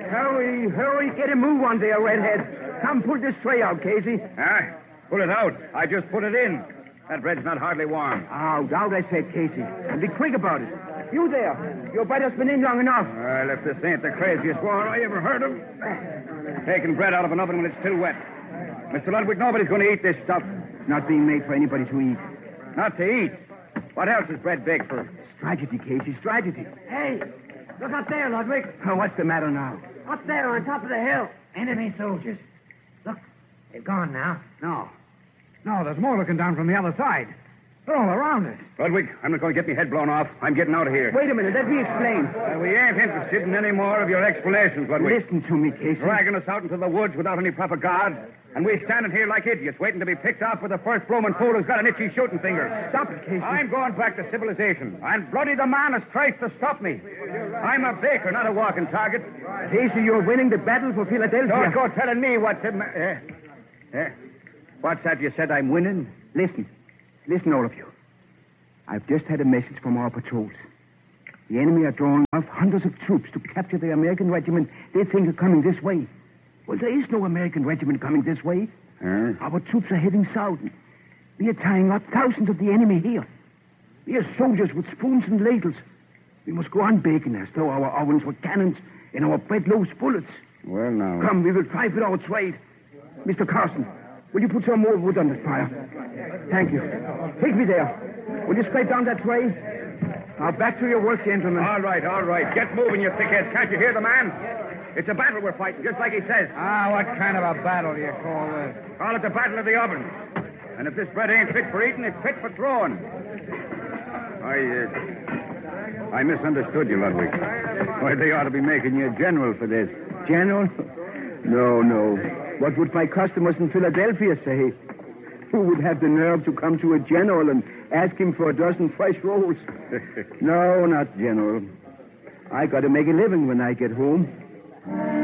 Hurry. Get a move on there, redhead. Come pull this tray out, Casey. Pull it out. I just put it in. That bread's not hardly warm. Out, I said, Casey. And be quick about it. You there. Your bite has been in long enough. Well, if this ain't the craziest war I ever heard of. Taking bread out of an oven when it's still wet. Mr. Ludwig, nobody's going to eat this stuff. It's not being made for anybody to eat. Not to eat. What else is bread baked for? Tragedy, Casey, tragedy. Hey, look up there, Ludwig. Oh, what's the matter now? Up there on top of the hill. Enemy soldiers. Look, they've gone now. No, there's more looking down from the other side. They're all around us. Ludwig, I'm not going to get my head blown off. I'm getting out of here. Wait a minute, let me explain. We ain't interested in any more of your explanations, Ludwig. Listen to me, Casey. Dragging us out into the woods without any proper guard. And we're standing here like idiots, waiting to be picked off with the first blooming fool who's got an itchy shooting finger. Stop it, Casey. I'm going back to civilization. And bloody the man has tried to stop me. I'm a baker, not a walking target. Casey, you're winning the battle for Philadelphia. Don't go telling me what to... What's that you said I'm winning? Listen, all of you. I've just had a message from our patrols. The enemy are drawing off hundreds of troops to capture the American regiment they think are coming this way. Well, there is no American regiment coming this way. Our troops are heading south. We are tying up thousands of the enemy here. We are soldiers with spoons and ladles. We must go on baking as though our ovens were cannons and our bread loaves bullets. Well, now... Come, we will fight with our trade. Mr. Carson, will you put some more wood on the fire? Thank you. Take me there. Will you scrape down that tray? Now, back to your work, gentlemen. All right. Get moving, you thickhead. Can't you hear the man? It's a battle we're fighting, just like he says. What kind of a battle do you call this? Call it the Battle of the Oven. And if this bread ain't fit for eating, it's fit for throwing. I misunderstood you, Ludwig. Why, they ought to be making you a general for this. General? No. What would my customers in Philadelphia say? Who would have the nerve to come to a general and ask him for a dozen fresh rolls? No, not general. I got to make a living when I get home.